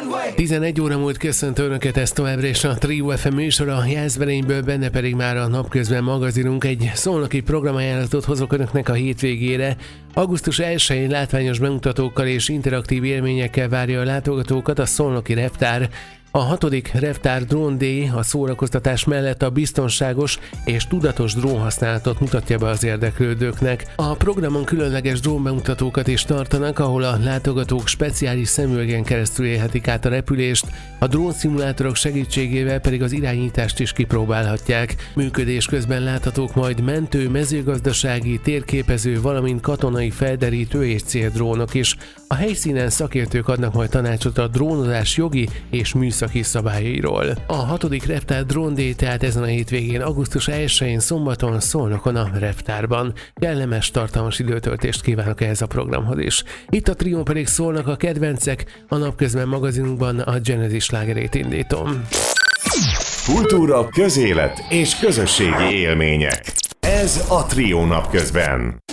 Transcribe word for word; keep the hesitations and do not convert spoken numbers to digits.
tizenegy óra múlt, köszöntő Önöket, ez továbbra is a Trio ef em műsor, a Jászberényből, benne pedig már a Napközben magazinunk. Egy szolnoki programajánlatot hozok Önöknek a hétvégére. augusztus elsején látványos bemutatókkal és interaktív élményekkel várja a látogatókat a szolnoki reptár. A hatodik Reptár Drone Day a szórakoztatás mellett a biztonságos és tudatos drónhasználatot mutatja be az érdeklődőknek. A programon különleges drónbemutatókat is tartanak, ahol a látogatók speciális szemüvegen keresztül élhetik át a repülést, a drónszimulátorok segítségével pedig az irányítást is kipróbálhatják. Működés közben láthatók majd mentő, mezőgazdasági, térképező, valamint katonai felderítő és céldrónok is. A helyszínen szakértők adnak majd tanácsot a drónozás jogi és műszaki szabályairól. A hatodik Reptár Drone Day tehát ezen a hétvégén, augusztus elsején szombaton Szolnokon a reptárban. Kellemes, tartalmas időtöltést kívánok ehhez a programhoz is. Itt a Trión pedig szólnak a kedvencek, a Napközben magazinunkban a Genesis slágerét indítom. Kultúra, közélet és közösségi élmények. Ez a Trió Napközben.